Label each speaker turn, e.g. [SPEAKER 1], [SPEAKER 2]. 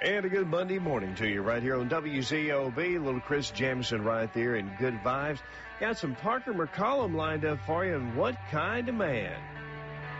[SPEAKER 1] And a good Monday morning to you right here on WZOB. Little Chris Jamison right there in good vibes. Got some Parker McCollum lined up for you, and what kind of man.